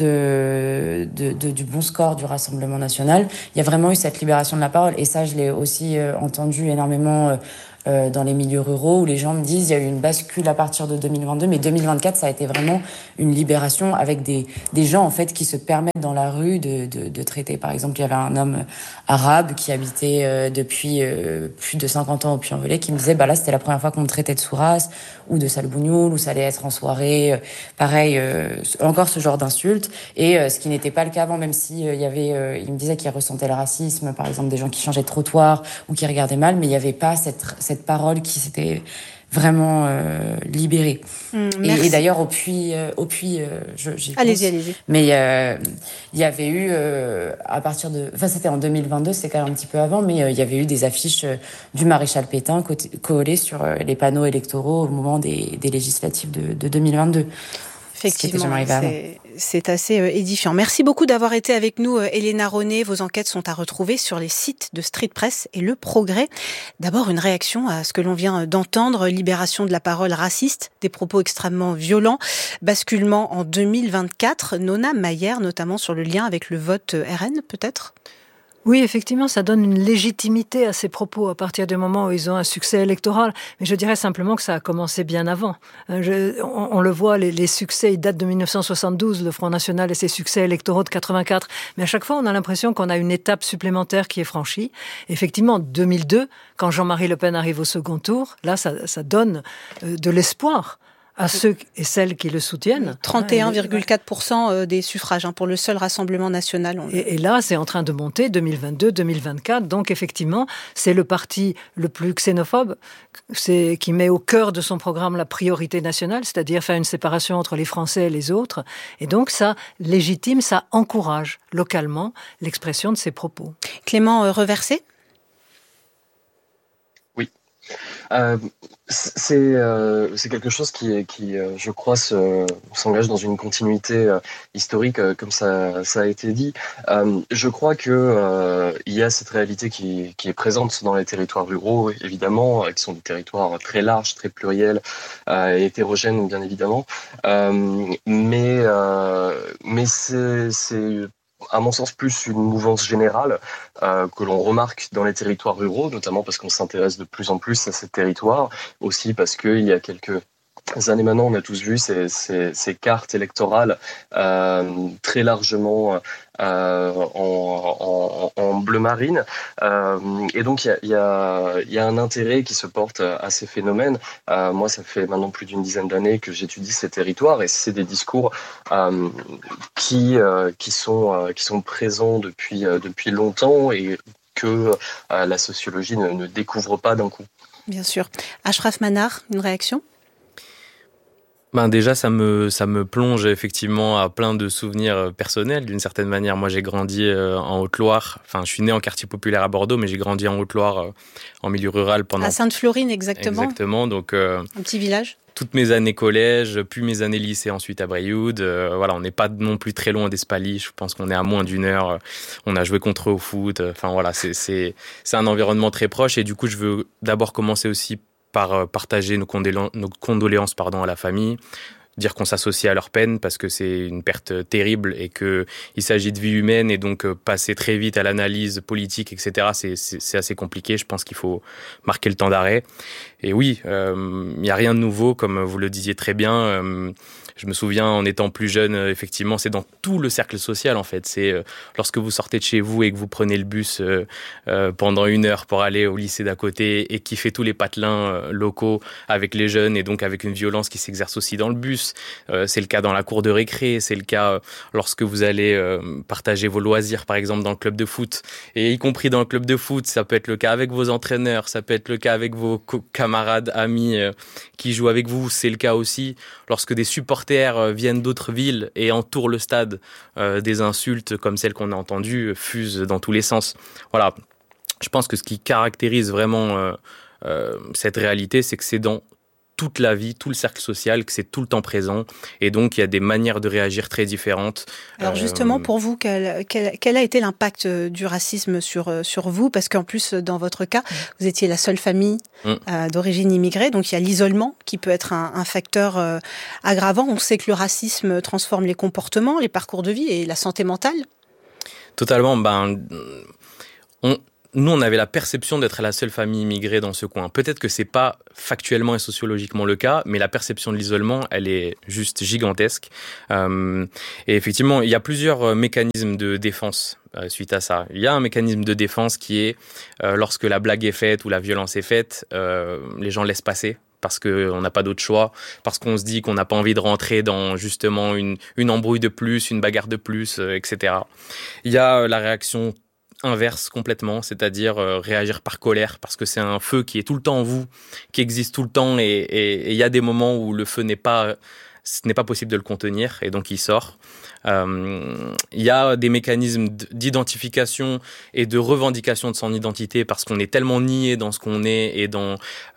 Speaker 3: de, de, de du bon score du Rassemblement national, il y a vraiment eu cette libération de la parole. Et ça, je l'ai aussi euh, entendu énormément. Euh, Euh, dans les milieux ruraux où les gens me disent il y a eu une bascule à partir de deux mille vingt-deux, mais deux mille vingt-quatre ça a été vraiment une libération avec des des gens en fait qui se permettent dans la rue de de, de traiter. Par exemple, il y avait un homme arabe qui habitait euh, depuis euh, plus de cinquante ans au Puy-en-Velay qui me disait bah là c'était la première fois qu'on me traitait de sous-race ou de sale bougnoule ou ça allait être en soirée. Euh, pareil, euh, encore ce genre d'insultes et euh, ce qui n'était pas le cas avant, même si euh, il y avait, euh, il me disait qu'il ressentait le racisme, par exemple des gens qui changeaient de trottoir ou qui regardaient mal, mais il y avait pas cette cette parole qui s'était vraiment euh, libérée. Mmh, et, et d'ailleurs, au Puy, euh, au Puy euh, je, j'y
Speaker 5: allez-y,
Speaker 3: pense,
Speaker 5: allez-y.
Speaker 3: Mais euh, il y avait eu, euh, à partir de... Enfin, c'était en deux mille vingt-deux, c'était quand même un petit peu avant, mais euh, il y avait eu des affiches euh, du maréchal Pétain collées sur euh, les panneaux électoraux au moment des, des législatives de, de deux mille vingt-deux.
Speaker 5: Effectivement, c'est, c'est assez euh, édifiant. Merci beaucoup d'avoir été avec nous, euh, Elena Ronet. Vos enquêtes sont à retrouver sur les sites de Street Press et Le Progrès. D'abord, une réaction à ce que l'on vient d'entendre, libération de la parole raciste, des propos extrêmement violents, basculement en deux mille vingt-quatre. Nona Mayer, notamment sur le lien avec le vote R N, peut-être ?
Speaker 1: Oui, effectivement, ça donne une légitimité à ces propos à partir du moment où ils ont un succès électoral. Mais je dirais simplement que ça a commencé bien avant. Je, on, on le voit, les, les succès, ils datent de dix-neuf cent soixante-douze, le Front National et ses succès électoraux de quatre-vingt-quatre. Mais à chaque fois, on a l'impression qu'on a une étape supplémentaire qui est franchie. Effectivement, deux mille deux, quand Jean-Marie Le Pen arrive au second tour, là, ça, ça donne de l'espoir à ceux et celles qui le soutiennent.
Speaker 5: trente et un virgule quatre pour cent des suffrages hein, pour le seul Rassemblement national. On...
Speaker 1: Et, et là, c'est en train de monter, deux mille vingt-deux, deux mille vingt-quatre. Donc, effectivement, c'est le parti le plus xénophobe, c'est, qui met au cœur de son programme la priorité nationale, c'est-à-dire faire une séparation entre les Français et les autres. Et donc, ça légitime, ça encourage localement l'expression de ces propos.
Speaker 5: Clément euh, Reversé ?
Speaker 2: Euh, c'est, euh, c'est quelque chose qui, qui euh, je crois, se, s'engage dans une continuité euh, historique, euh, comme ça, ça a été dit. Euh, je crois que euh, il y a cette réalité qui, qui est présente dans les territoires ruraux, évidemment, qui sont des territoires très larges, très pluriels euh, et hétérogènes, bien évidemment. Euh, mais, euh, mais c'est, c'est à mon sens, plus une mouvance générale euh, que l'on remarque dans les territoires ruraux, notamment parce qu'on s'intéresse de plus en plus à ces territoires, aussi parce qu'il y a quelques années maintenant, on a tous vu ces, ces, ces cartes électorales euh, très largement euh, en, en, en bleu marine. Euh, et donc, il y a, y, a, y a un intérêt qui se porte à ces phénomènes. Euh, moi, ça fait maintenant plus d'une dizaine d'années que j'étudie ces territoires et c'est des discours euh, qui, euh, qui, sont, euh, qui sont présents depuis, euh, depuis longtemps et que euh, la sociologie ne, ne découvre pas d'un coup.
Speaker 5: Bien sûr. Ashraf Manar, une réaction ?
Speaker 7: Ben déjà, ça me ça me plonge effectivement à plein de souvenirs personnels d'une certaine manière. Moi, j'ai grandi en Haute-Loire. Enfin, je suis né en quartier populaire à Bordeaux, mais j'ai grandi en Haute-Loire, en milieu rural pendant.
Speaker 5: À Sainte-Florine, exactement.
Speaker 7: Exactement. Donc. Euh,
Speaker 5: un petit village.
Speaker 7: Toutes mes années collège, puis mes années lycée ensuite à Brioude. Euh, voilà, on n'est pas non plus très loin d'Espaly. Je pense qu'on est à moins d'une heure. On a joué contre eux au foot. Enfin voilà, c'est c'est c'est un environnement très proche. Et du coup, je veux d'abord commencer aussi par partager nos, condélen- nos condoléances pardon, à la famille, dire qu'on s'associe à leur peine parce que c'est une perte terrible et qu'il s'agit de vie humaine et donc passer très vite à l'analyse politique, et cetera, c'est, c'est, c'est assez compliqué. Je pense qu'il faut marquer le temps d'arrêt. Et oui, il euh, n'y a rien de nouveau, comme vous le disiez très bien. Euh, Je me souviens, en étant plus jeune, euh, effectivement, c'est dans tout le cercle social, en fait. C'est euh, lorsque vous sortez de chez vous et que vous prenez le bus euh, euh, pendant une heure pour aller au lycée d'à côté et qui fait tous les patelins euh, locaux avec les jeunes et donc avec une violence qui s'exerce aussi dans le bus. Euh, c'est le cas dans la cour de récré, c'est le cas euh, lorsque vous allez euh, partager vos loisirs, par exemple, dans le club de foot. Et y compris dans le club de foot, ça peut être le cas avec vos entraîneurs, ça peut être le cas avec vos co- camarades, amis euh, qui jouent avec vous. C'est le cas aussi lorsque des supporters euh, viennent d'autres villes et entourent le stade. Euh, des insultes comme celles qu'on a entendues fusent dans tous les sens. Voilà. Je pense que ce qui caractérise vraiment euh, euh, cette réalité, c'est que c'est dans toute la vie, tout le cercle social, que c'est tout le temps présent. Et donc, il y a des manières de réagir très différentes.
Speaker 5: Alors justement, pour vous, quel, quel, quel a été l'impact du racisme sur, sur vous ? Parce qu'en plus, dans votre cas, vous étiez la seule famille mmh. euh, d'origine immigrée. Donc, il y a l'isolement qui peut être un, un facteur euh, aggravant. On sait que le racisme transforme les comportements, les parcours de vie et la santé mentale.
Speaker 7: Totalement. Ben, on... Nous, on avait la perception d'être la seule famille immigrée dans ce coin. Peut-être que c'est pas factuellement et sociologiquement le cas, mais la perception de l'isolement, elle est juste gigantesque. Euh, et effectivement, il y a plusieurs mécanismes de défense euh, suite à ça. Il y a un mécanisme de défense qui est euh, lorsque la blague est faite ou la violence est faite, euh, les gens laissent passer. Parce qu'on n'a pas d'autre choix, parce qu'on se dit qu'on n'a pas envie de rentrer dans justement une, une embrouille de plus, une bagarre de plus, euh, et cetera. Il y a la réaction inverse complètement, c'est-à-dire euh, réagir par colère, parce que c'est un feu qui est tout le temps en vous, qui existe tout le temps, et il y a des moments où le feu n'est pas, ce n'est pas possible de le contenir, et donc il sort. Il euh, y a des mécanismes d'identification et de revendication de son identité, parce qu'on est tellement nié dans ce qu'on est et dans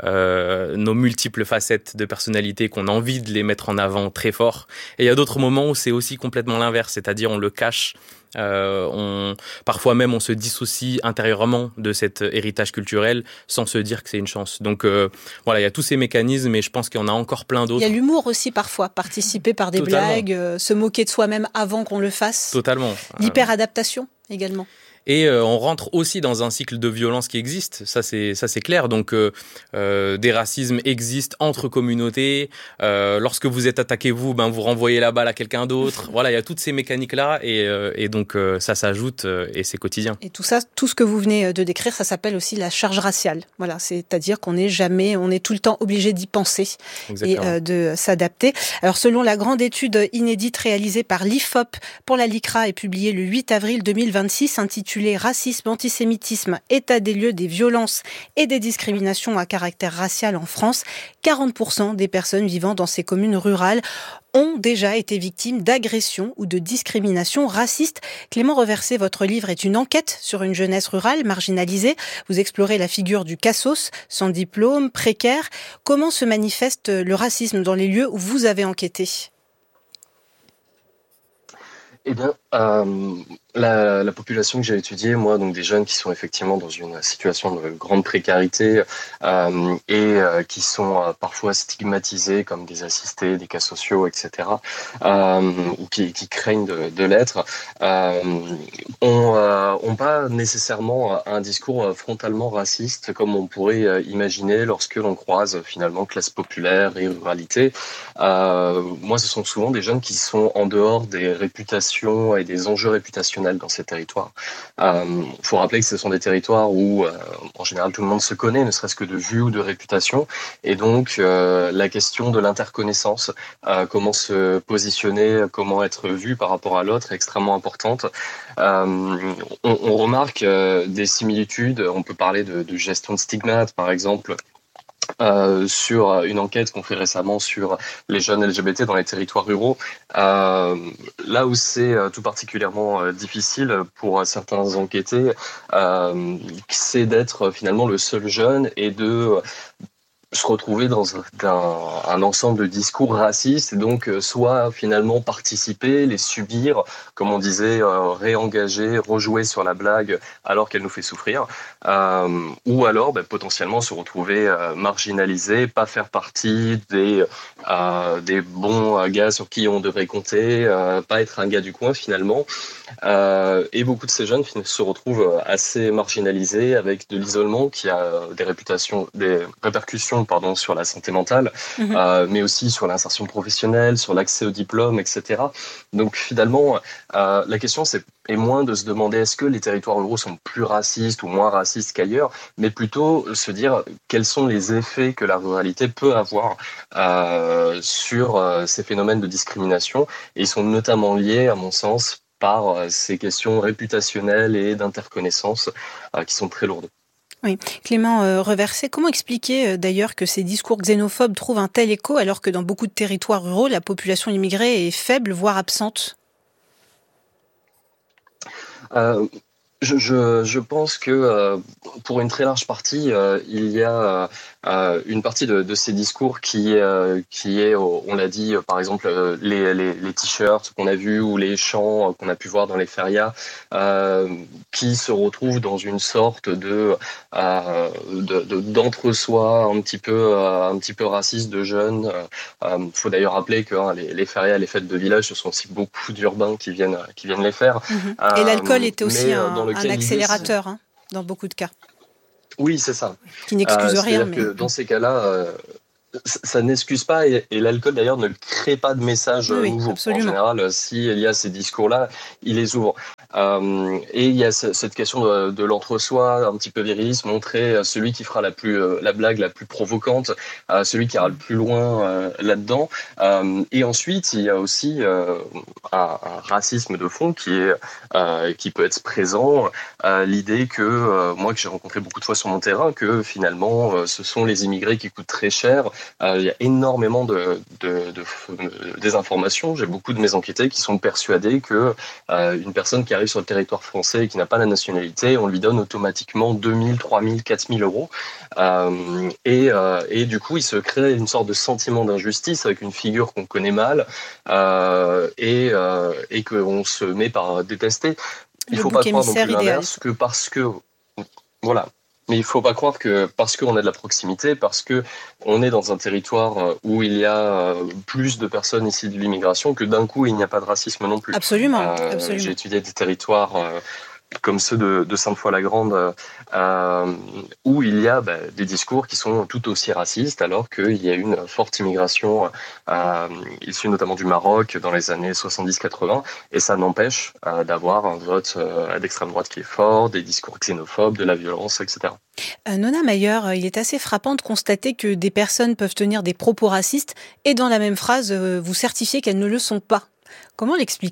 Speaker 7: euh, nos multiples facettes de personnalité qu'on a envie de les mettre en avant très fort. Et il y a d'autres moments où c'est aussi complètement l'inverse, c'est-à-dire on le cache. Euh, on, parfois même on se dissocie intérieurement de cet héritage culturel sans se dire que c'est une chance. Donc euh, voilà, il y a tous ces mécanismes et je pense qu'il y en a encore plein d'autres.
Speaker 5: Il y a l'humour aussi parfois, participer par des
Speaker 7: Totalement.
Speaker 5: blagues, euh, se moquer de soi-même avant qu'on le fasse.
Speaker 7: Totalement.
Speaker 5: L'hyperadaptation également.
Speaker 7: Et euh, on rentre aussi dans un cycle de violence qui existe, ça c'est ça c'est clair. Donc euh, euh, des racismes existent entre communautés. Euh, lorsque vous êtes attaqué vous, ben vous renvoyez la balle à quelqu'un d'autre. Voilà, il y a toutes ces mécaniques là et, euh, et donc euh, ça s'ajoute euh, et c'est quotidien.
Speaker 5: Et tout ça, tout ce que vous venez de décrire, ça s'appelle aussi la charge raciale. Voilà, c'est-à-dire qu'on n'est jamais, on est tout le temps obligé d'y penser. Exactement. Et euh, de s'adapter. Alors selon la grande étude inédite réalisée par l'I F O P pour la LICRA et publiée le huit avril deux mille vingt-six, intitulée Racisme, antisémitisme, état des lieux des violences et des discriminations à caractère racial en France, quarante pour cent des personnes vivant dans ces communes rurales ont déjà été victimes d'agressions ou de discriminations racistes. Clément Reversé, votre livre est une enquête sur une jeunesse rurale marginalisée. Vous explorez la figure du cassos, sans diplôme, précaire. Comment se manifeste le racisme dans les lieux où vous avez enquêté ?
Speaker 2: Eh bien, euh, la, la population que j'ai étudiée, moi, donc des jeunes qui sont effectivement dans une situation de grande précarité euh, et euh, qui sont euh, parfois stigmatisés comme des assistés, des cas sociaux, et cetera, euh, ou qui, qui craignent de, de l'être, euh, ont, euh, ont pas nécessairement un discours frontalement raciste comme on pourrait imaginer lorsque l'on croise finalement classe populaire et ruralité. Euh, moi, ce sont souvent des jeunes qui sont en dehors des réputations et des enjeux réputationnels dans ces territoires. Il euh, faut rappeler que ce sont des territoires où, euh, en général, tout le monde se connaît, ne serait-ce que de vue ou de réputation. Et donc, euh, la question de l'interconnaissance, euh, comment se positionner, comment être vu par rapport à l'autre est extrêmement importante. Euh, on, on remarque euh, des similitudes. On peut parler de, de gestion de stigmates, par exemple. Euh, sur une enquête qu'on fait récemment sur les jeunes L G B T dans les territoires ruraux. Euh, là où c'est euh, tout particulièrement euh, difficile pour certains enquêtés, euh, c'est d'être euh, finalement le seul jeune et de euh, se retrouver dans un, un, un ensemble de discours racistes et donc euh, soit finalement participer, les subir, comme on disait, euh, réengager, rejouer sur la blague alors qu'elle nous fait souffrir, euh, ou alors bah, potentiellement se retrouver euh, marginalisé, pas faire partie des, euh, des bons gars sur qui on devrait compter, euh, pas être un gars du coin finalement. Euh, et beaucoup de ces jeunes se retrouvent assez marginalisés avec de l'isolement qui a des réputations, des répercussions pardon, sur la santé mentale, mmh. euh, mais aussi sur l'insertion professionnelle, sur l'accès au diplôme, et cetera. Donc finalement, euh, la question c'est, est moins de se demander est-ce que les territoires ruraux sont plus racistes ou moins racistes qu'ailleurs, mais plutôt se dire quels sont les effets que la ruralité peut avoir euh, sur euh, ces phénomènes de discrimination. Et ils sont notamment liés, à mon sens, par euh, ces questions réputationnelles et d'interconnaissance euh, qui sont très lourdes.
Speaker 5: Oui, Clément euh, Reversé, comment expliquer euh, d'ailleurs que ces discours xénophobes trouvent un tel écho alors que dans beaucoup de territoires ruraux, la population immigrée est faible, voire absente ?
Speaker 2: euh, je, je, je pense que euh, pour une très large partie, euh, il y a euh, une partie de, de ces discours qui, euh, qui est, on l'a dit, par exemple, les, les, les t-shirts qu'on a vus ou les chants qu'on a pu voir dans les férias, euh, qui se retrouvent dans une sorte de, euh, de, de d'entre-soi un petit peu, euh, un petit peu raciste de jeunes. Il euh, faut d'ailleurs rappeler que hein, les, les férias, les fêtes de village, ce sont aussi beaucoup d'urbains qui viennent, qui viennent les faire.
Speaker 5: Mmh. Et euh, l'alcool était aussi un,
Speaker 2: dans
Speaker 5: un accélérateur hein, dans beaucoup de cas.
Speaker 2: Oui, c'est ça.
Speaker 5: Qui n'excuse
Speaker 2: euh,
Speaker 5: rien.
Speaker 2: C'est-à-dire
Speaker 5: mais...
Speaker 2: que dans ces cas-là, euh, ça n'excuse pas et, et l'alcool d'ailleurs ne crée pas de message
Speaker 5: oui,
Speaker 2: nouveau.
Speaker 5: Absolument.
Speaker 2: En général, s'il y a ces discours-là, il les ouvre. Euh, et il y a ce, cette question de, de l'entre-soi, un petit peu viriliste, montrer celui qui fera la plus euh, la blague la plus provocante, euh, celui qui ira le plus loin euh, là-dedans. Euh, et ensuite, il y a aussi euh, un, un racisme de fond qui est euh, qui peut être présent. Euh, l'idée que euh, moi que j'ai rencontré beaucoup de fois sur mon terrain, que finalement euh, ce sont les immigrés qui coûtent très cher. Euh, il y a énormément de, de, de, de désinformation. J'ai beaucoup de mes enquêtés qui sont persuadés que euh, une personne qui arrive sur le territoire français et qui n'a pas la nationalité, on lui donne automatiquement deux mille, trois mille, quatre mille euros. Euh, et, euh, et du coup, il se crée une sorte de sentiment d'injustice avec une figure qu'on connaît mal euh, et, euh, et qu'on se met par détester. Il ne faut pas croire non plus l'inverse que parce que... Voilà. Mais il ne faut pas croire que parce qu'on a de la proximité, parce qu'on est dans un territoire où il y a plus de personnes issues de l'immigration, que d'un coup, il n'y a pas de racisme non plus.
Speaker 5: Absolument.
Speaker 2: Euh,
Speaker 5: absolument.
Speaker 2: J'ai étudié des territoires euh, comme ceux de, de Sainte-Foy-la-Grande, euh, où il y a bah, des discours qui sont tout aussi racistes, alors qu'il y a une forte immigration euh, issue notamment du Maroc dans les années soixante-dix quatre-vingts, et ça n'empêche euh, d'avoir un vote euh, d'extrême droite qui est fort, des discours xénophobes, de la violence, et cetera.
Speaker 5: Euh, Nona Mayer, il est assez frappant de constater que des personnes peuvent tenir des propos racistes et dans la même phrase euh, vous certifier qu'elles ne le sont pas. Comment l'expliquer ?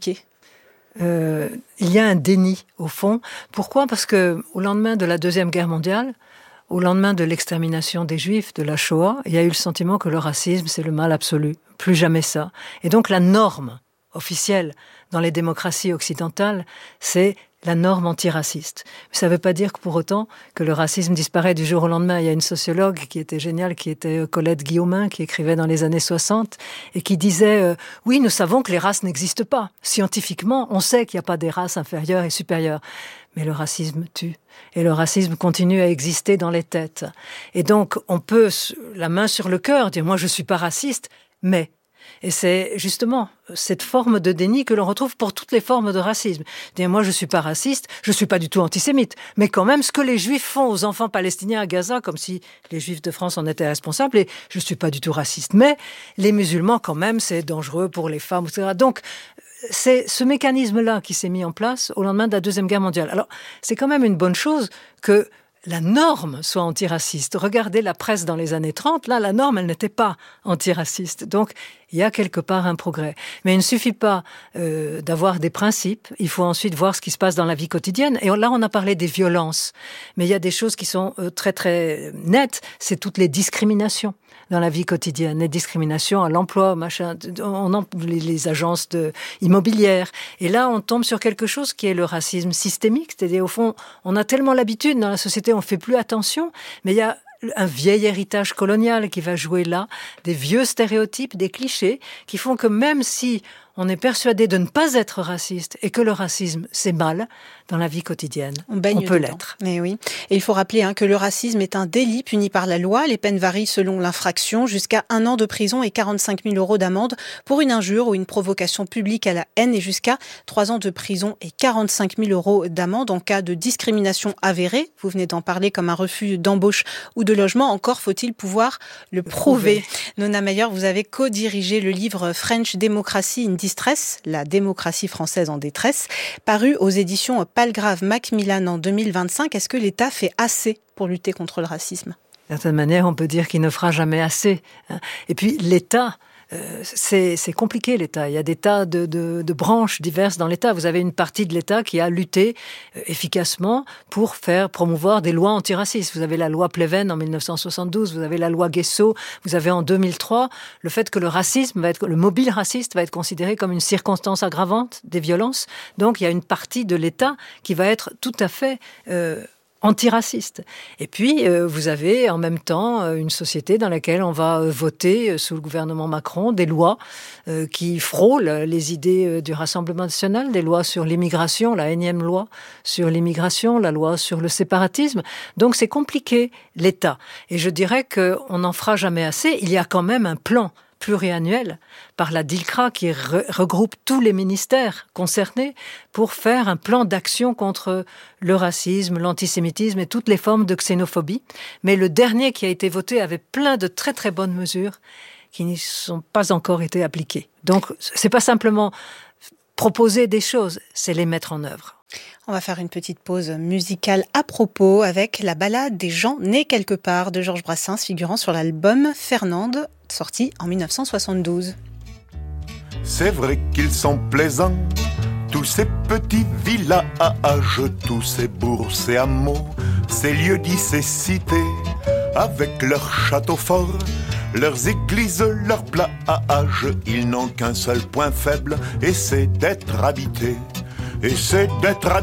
Speaker 1: Euh, il y a un déni, au fond. Pourquoi ? Parce que au lendemain de la Deuxième Guerre mondiale, au lendemain de l'extermination des Juifs, de la Shoah, il y a eu le sentiment que le racisme, c'est le mal absolu. Plus jamais ça. Et donc la norme officielle dans les démocraties occidentales, c'est la norme antiraciste. Mais ça ne veut pas dire que pour autant que le racisme disparaît du jour au lendemain. Il y a une sociologue qui était géniale, qui était Colette Guillaumin, qui écrivait dans les années soixante et qui disait euh, « Oui, nous savons que les races n'existent pas. Scientifiquement, on sait qu'il n'y a pas des races inférieures et supérieures. Mais le racisme tue. Et le racisme continue à exister dans les têtes. Et donc, on peut, la main sur le cœur, dire « Moi, je ne suis pas raciste, mais... » Et c'est justement cette forme de déni que l'on retrouve pour toutes les formes de racisme. Dire, moi, je suis pas raciste, je suis pas du tout antisémite, mais quand même, ce que les Juifs font aux enfants palestiniens à Gaza, comme si les Juifs de France en étaient responsables, et je suis pas du tout raciste. Mais les musulmans, quand même, c'est dangereux pour les femmes, et cetera. Donc, c'est ce mécanisme-là qui s'est mis en place au lendemain de la Deuxième Guerre mondiale. Alors, c'est quand même une bonne chose que la norme soit antiraciste. Regardez la presse dans les années trente, là, la norme, elle n'était pas antiraciste. Donc, il y a quelque part un progrès. Mais il ne suffit pas euh, d'avoir des principes, il faut ensuite voir ce qui se passe dans la vie quotidienne. Et là, on a parlé des violences. Mais il y a des choses qui sont euh, très, très nettes, c'est toutes les discriminations dans la vie quotidienne, les discriminations à l'emploi, machin, on en, les, les agences de, immobilières. Et là, on tombe sur quelque chose qui est le racisme systémique. C'est-à-dire, au fond, on a tellement l'habitude dans la société, on fait plus attention, mais il y a un vieil héritage colonial qui va jouer là, des vieux stéréotypes, des clichés, qui font que même si on est persuadé de ne pas être raciste et que le racisme, c'est mal dans la vie quotidienne.
Speaker 5: On, baigne
Speaker 1: on peut
Speaker 5: dedans.
Speaker 1: l'être.
Speaker 5: Mais oui. Et il faut rappeler hein, que le racisme est un délit puni par la loi. Les peines varient selon l'infraction, jusqu'à un an de prison et quarante-cinq mille euros d'amende pour une injure ou une provocation publique à la haine et jusqu'à trois ans de prison et quarante-cinq mille euros d'amende en cas de discrimination avérée. Vous venez d'en parler comme un refus d'embauche ou de logement. Encore faut-il pouvoir le prouver. prouver. Nona Meyer, vous avez co-dirigé le livre French Democracy in Distress, la démocratie française en détresse, paru aux éditions Palgrave Macmillan en deux mille vingt-cinq. Est-ce que l'État fait assez pour lutter contre le racisme ?
Speaker 1: D'une certaine manière, on peut dire qu'il ne fera jamais assez. Et puis l'État, euh, c'est, c'est compliqué l'État. Il y a des tas de, de, de branches diverses dans l'État. Vous avez une partie de l'État qui a lutté euh, efficacement pour faire promouvoir des lois antiracistes. Vous avez la loi Pleven en dix-neuf cent soixante-douze, vous avez la loi Guesso, vous avez en deux mille trois le fait que le racisme va être, le mobile raciste va être considéré comme une circonstance aggravante des violences. Donc il y a une partie de l'État qui va être tout à fait euh, antiraciste. Et puis, euh, vous avez en même temps euh, une société dans laquelle on va euh, voter, euh, sous le gouvernement Macron, des lois euh, qui frôlent les idées euh, du Rassemblement national, des lois sur l'immigration, la énième loi sur l'immigration, la loi sur le séparatisme. Donc, c'est compliqué, l'État. Et je dirais qu'on n'en fera jamais assez. Il y a quand même un plan pluriannuel par la DILCRA qui re- regroupe tous les ministères concernés pour faire un plan d'action contre le racisme, l'antisémitisme et toutes les formes de xénophobie. Mais le dernier qui a été voté avait plein de très très bonnes mesures qui ne sont pas encore été appliquées. Donc, c'est pas simplement proposer des choses, c'est les mettre en œuvre.
Speaker 5: On va faire une petite pause musicale à propos avec la ballade des gens nés quelque part de Georges Brassens, figurant sur l'album Fernande, sorti en dix-neuf cent soixante-douze.
Speaker 8: C'est vrai qu'ils sont plaisants, tous ces petits villages, tous ces bourgs et hameaux, ces lieux dits, ces cités, avec leurs châteaux forts, leurs églises, leurs plages. Ils n'ont qu'un seul point faible, et c'est d'être habités. Et c'est d'être habité.